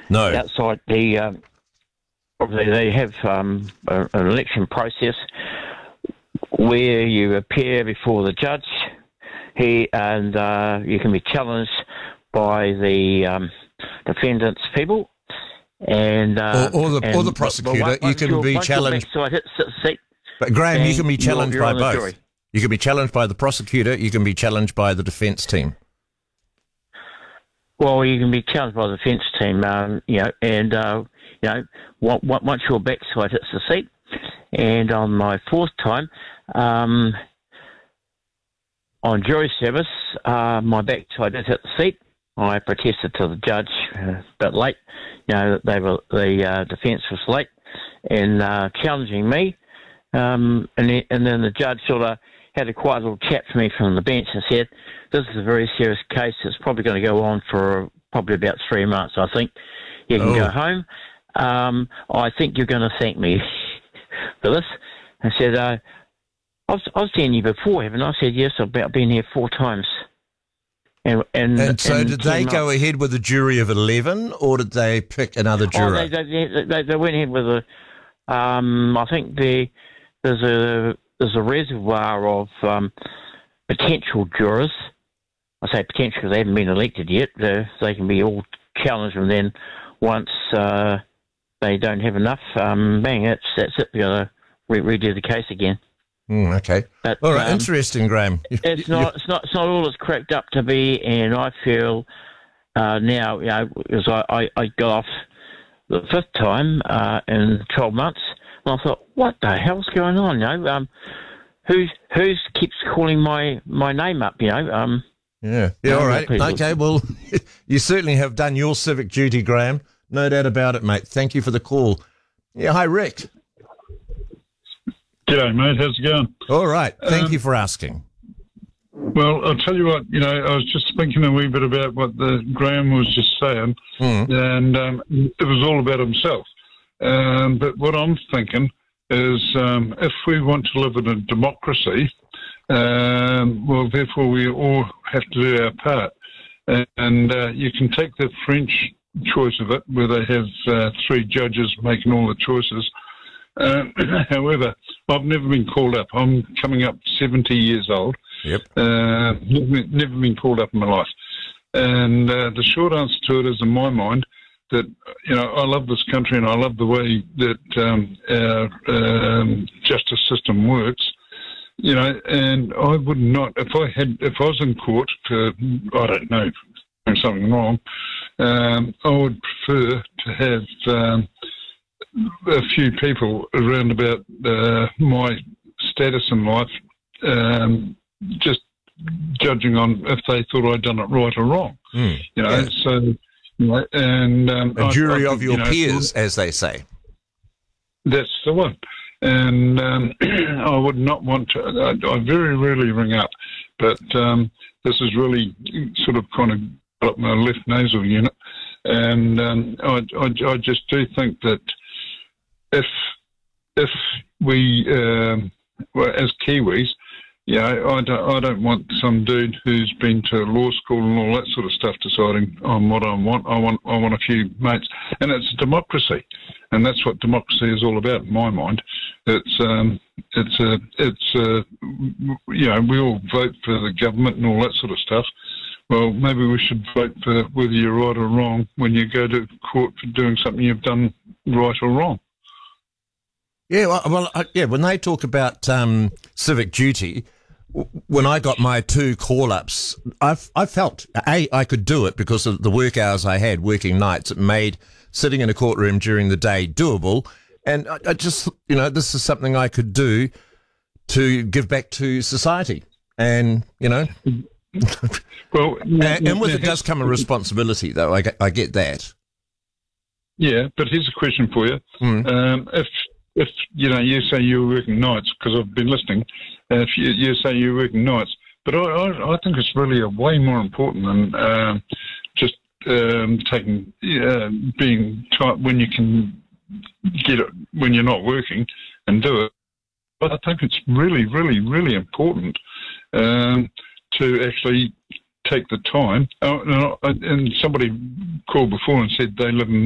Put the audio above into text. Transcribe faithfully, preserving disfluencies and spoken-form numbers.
No. outside the. Um, obviously, they have um, a, an election process where you appear before the judge, he and uh, you can be challenged by the um, defendant's people, and uh, or, or the and, or the prosecutor. But, but you can be challenged. So I hit seat. But Graham, you can be challenged you're, you're by both. Jury. You can be challenged by the prosecutor. You can be challenged by the defence team. Well, you can be challenged by the defence team, um, you know, and uh, you know, once your backside hits the seat, and on my fourth time, um, on jury service, uh, my backside did hit the seat. I protested to the judge uh, a bit late, you know, that they were the uh, defence was late in uh, challenging me, um, and, then, and then the judge sort of had a quiet little chat to me from the bench and said, "This is a very serious case. It's probably going to go on for probably about three months. I think you can oh. go home. Um, I think you're going to thank me for this." I said, uh, I've, "I've seen you before, haven't I?" I said, "Yes, I've been here four times." And, and, and so and did they months. go ahead with a jury of eleven, or did they pick another juror? Oh, they, they, they, they went ahead with a, um, I think the, there's a there's a reservoir of um, potential jurors. I say potential because they haven't been elected yet. They're, they can be all challenged, and then once uh, they don't have enough, um, bang, that's, that's it. They've got to re- redo the case again. Mm, okay. But, all right. Um, interesting, Graham. It's not. It's not. It's not all it's cracked up to be. And I feel uh, now, you know, because I, I, I got off the fifth time uh, in twelve months, and I thought, what the hell's going on? You know, um, who's who's keeps calling my, my name up? You know, um, yeah, yeah. All right. People. Okay. Well, you certainly have done your civic duty, Graham. No doubt about it, mate. Thank you for the call. Yeah. Hi, Rick. G'day, mate. How's it going? All right. Thank um, you for asking. Well, I'll tell you what, you know, I was just thinking a wee bit about what the Graham was just saying, mm. and um, it was all about himself. Um, but what I'm thinking is um, if we want to live in a democracy, um, well, therefore we all have to do our part. And uh, you can take the French choice of it, where they have uh, three judges making all the choices. Uh, however, I've never been called up. I'm coming up seventy years old. Yep. Uh, never, never been called up in my life. And uh, the short answer to it is, in my mind, that, you know, I love this country and I love the way that um, our um, justice system works. You know, and I would not, if I had, if I was in court for, I don't know, doing something wrong, um, I would prefer to have um, a few people around about uh, my status in life, um, just judging on if they thought I'd done it right or wrong. Mm, you know, yeah. so you know, and um, a jury I, I of think, your you know, peers, as they say. That's the one. And um, I would not want to. I, I very rarely ring up, but um, this is really sort of kind of got up my left nasal unit, and um, I, I, I just do think that if if we, um, well, as Kiwis, yeah, I don't, I don't want some dude who's been to law school and all that sort of stuff deciding on what I want. I want, I want a few mates, and it's democracy, and that's what democracy is all about in my mind. It's, um, it's a, it's a, you know, we all vote for the government and all that sort of stuff. Well, maybe we should vote for whether you're right or wrong when you go to court for doing something you've done right or wrong. Yeah, well, well I, yeah. When they talk about um, civic duty, when I got my two call-ups, I I felt a I could do it because of the work hours I had working nights. It made sitting in a courtroom during the day doable, and I, I just you know this is something I could do to give back to society, and you know. Well, and, and with it does come a responsibility, though. I get, I get that. Yeah, but here's a question for you: mm. um, if if you know you say you're working nights, because I've been listening, uh, if you, you say you're working nights, but I, I, I think it's really a way more important than um, just um, taking uh, being tight when you can get it when you're not working and do it. But I think it's really, really, really important um, to actually take the time. Uh, and somebody called before and said they live in